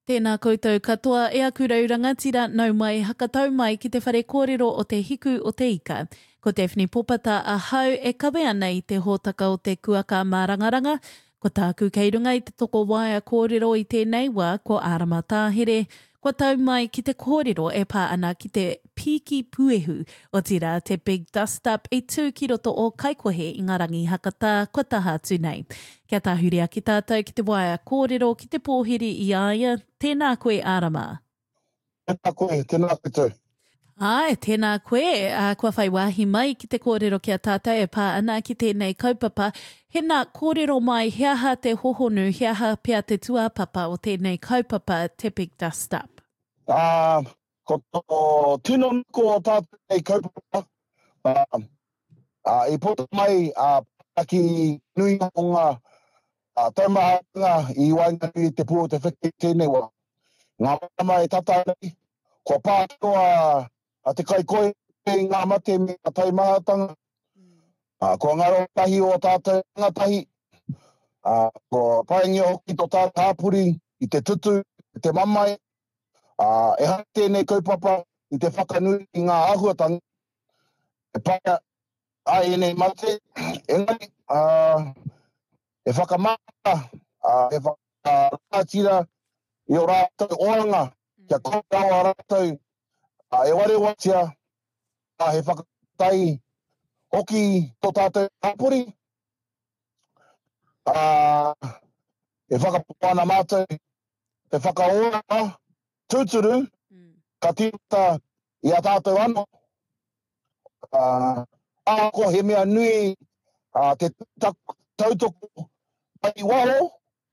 Tēnā koutou katoa, ea kurau rangatira nau mai hakatau mai ki te whare kōrero o te hiku o te ika. Ko te whini popata a hau e kawe ana i te hōtaka o te kuaka mā rangaranga. Ko tāku kei runga i te toko waia kōrero i tēnei wā ko ārama tāhere. Ko tau mai ki te kōrero e pā ana ki te piki puehu o tira te Big Dust Up i tū ki roto o Kaikohe i Ngarangi Hakata ko taha atu nei. Kia tāhuria ki tātou ki te waia kōrero ki te pōhiri i aia. Tēnā koe ārama. Tēnā koe, tēnā koe. Ai, tēnā koe. Kua whai wāhi mai ki te kōrero kia tātou e pā ana ki tēnei kaupapa. Hena kōrero mai, heaha te hohonu, heaha pia te tuapapa o tēnei kaupapa te Big Dust Up. Ko tō tino nuko o tātou kaupapa. I poto mai paki nui o ngā taumahanga i wainganui te pū o te whiki tēnei wā. Ngā mama e tata nei, ko pātoa te kaikoe ngā mate me a taimahatanga. Ko ngaro tahi o tātou ngatahi. Ko paengi hoki tō tātou hāpuri i te tutu, i te mamai. E hai tēnei kaupapa i te whakanui i ngā ahuatanga. E paia ai nei mate, engari, e whakamata, e whakarātira i o rātou oanga, kia kōraua rātou, e ware watia, he whakatai hoki tō tātou hapuri, e whakapāna mātou, e whakaora, tūturu, ka tīta i a tātou ano, ko he mea nui, te tautoko mai waro,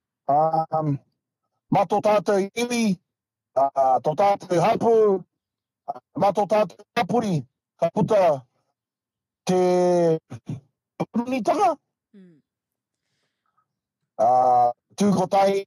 mā tō tātou iwi, tō tātou hapu, mā tō tātou hapuri, ka puta te purunitanga. Tūkotai,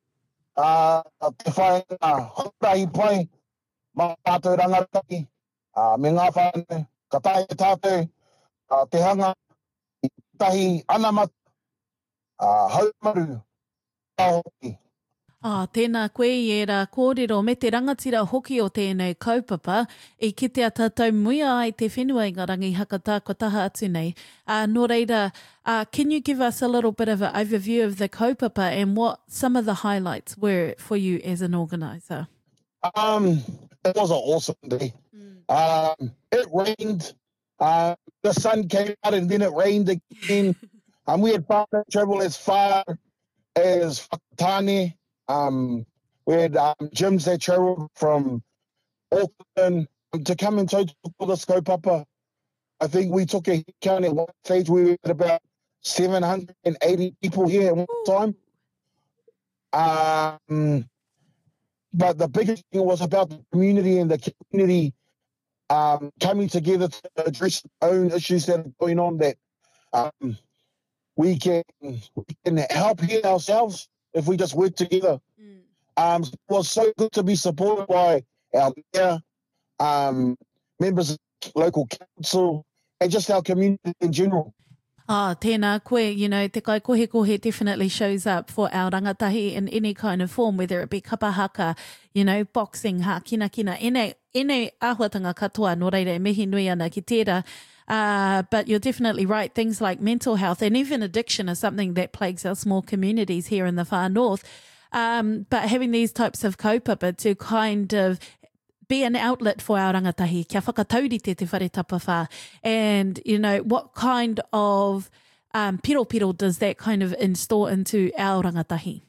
te whaenga hotahi pai, mā tātou rangatai, me ngā whāne, ka tae tātou, te hanga, i tahi anamat, haumaru, hoki. Tēnā koe i era kōrero me te rangatira hoki o tēnei kaupapa i kitea tātou muia ai te whenua i Ngarangi Hakata ko taha atu nei. Nō reira, can you give us a little bit of an overview of the kaupapa and what some of the highlights were for you as an organiser? It was an awesome day. It rained. The sun came out and then it rained again. We had travel as far as Whakatane. We had gyms that travelled from Auckland to come and total this kaupapa. I think we took a count at one stage. We were at about 780 people here at one time. But the biggest thing was about the community and the community coming together to address their own issues that are going on that we can help heal ourselves if we just work together. It was so good to be supported by our mayor, members of local council, and just our community in general. Tēnā koe, te kaikohe definitely shows up for our rangatahi in any kind of form, whether it be kapahaka, boxing, kina, ene āhuatanga katoa, nō reira e mihi nui ana ki tērā. But you're definitely right. Things like mental health and even addiction is something that plagues our small communities here in the far north. But having these types of kaupapa to kind of be an outlet for our rangatahi, kia whakataurite te whare tapawha. And, what kind of piro does that kind of install into our rangatahi?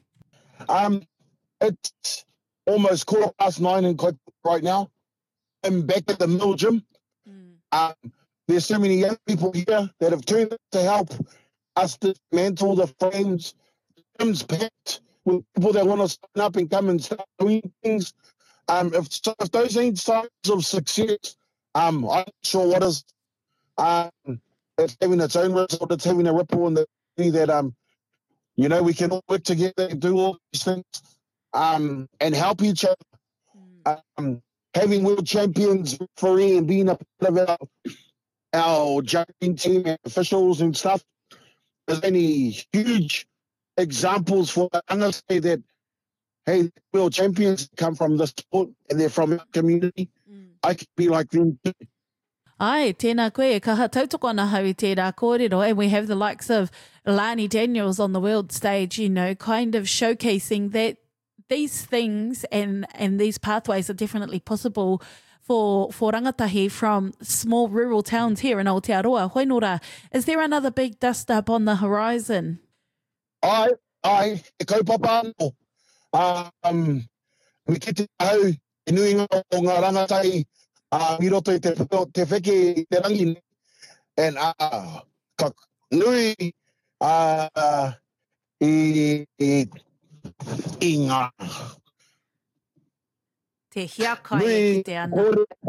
It's almost 9:15 in Kaikohe right now. I'm back at the mill gym. There's so many young people here that have turned up to help us dismantle the frames. The gym's packed with people that want to sign up and come and start doing things. If those ain't signs of success, I'm not sure what is. It's having its own result. It's having a ripple in the community that, we can all work together and do all these things and help each other. Having world champions referee and being a part of our judging team and officials and stuff, there's any huge examples for the that hey, world champions come from the sport and they're from our community. I could be like them too. Ai, tēnā koe, kaha tautoko ana hau I tērā kōrero, and we have the likes of Lani Daniels on the world stage, you know, kind of showcasing that these things and these pathways are definitely possible for rangatahi from small rural towns here in Aotearoa. Hoi nora, is there another big dust up on the horizon? Ai, e kaupapa anō. Mi ki te hau, e nui ngā o ngā rangatahi, mi roto I te wheke I te rangi, and ka nui I ngā Te hiakai e ki te ana.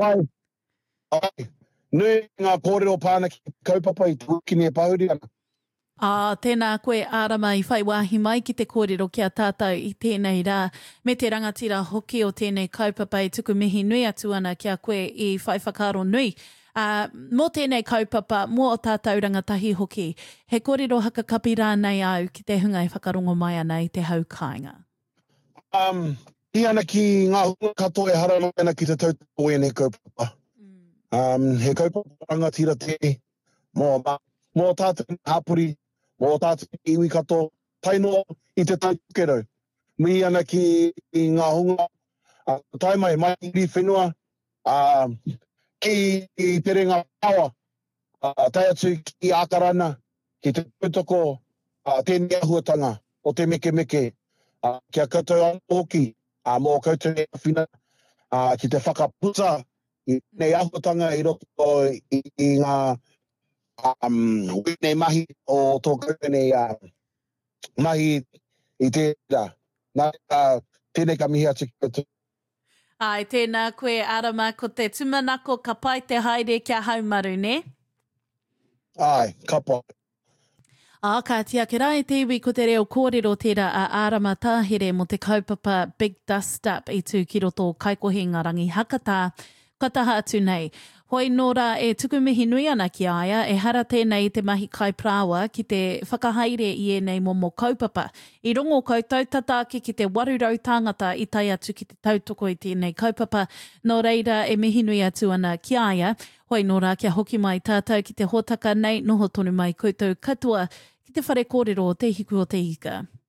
Nui ngā kōrero pāna ki kaupapa I te wikini e pahuri ana. Tēnā koe ārama I whai wāhi mai ki te kōrero kia tātou I tēnei rā. Me te rangatira hoki o tēnei kaupapa I tuku mihi nui atu ana kia koe I whai whakaro nui. Mō tēnei kaupapa, mō o tātou rangatahi hoki, he kōrero hakakapi rānei au ki te hunga I whakarongo mai ana I te hau kāinga. I ana ki ngā hunga katoa e harano ana ki te tautoko e nei kaupapa. He kaupapa rangatira te mō tātou hapuri, mō tātou iwi katoa, taino I te taukero. Mi ana ki ngā hunga, taimai mai iri whenua, ki tere ngā pawa, tai atu ki ākarana, ki te tautoko, tēnei ahuatanga, o te meke meke, kia koutou anō hoki, mō koutou e whina, ki te whakaputa, I nei ahuatanga I roto I ngā wene mahi o tō koutou mahi I tērā. Nā tēnei ka mihi atu ki koutou. Ai, tēnā koe ārama ko te tumanako ka pai te haere kia haumaru, ne? Ai, ka pai. Ka tia ke rai te iwi ko te reo kōrero tērā a ārama tāhere mo te kaupapa Big Dust Up I tū ki roto kaikohe ngā rangi hakatā, kataha atu nei. Hoi nora e tukumihi nui ana ki aia, e hara tēnei te mahi kaiprawa ki te whakahaere I enei momo kaupapa. I rongo koutou tataake ki te warurau tāngata I tai atu ki te tautoko I tēnei kaupapa. Nō reira e mihi nui atu ana ki aia. Hoi nora kia hoki mai tātou ki te hōtaka nei, noho tonu mai koutou katoa ki te whare kōrero o te hiku o te ika.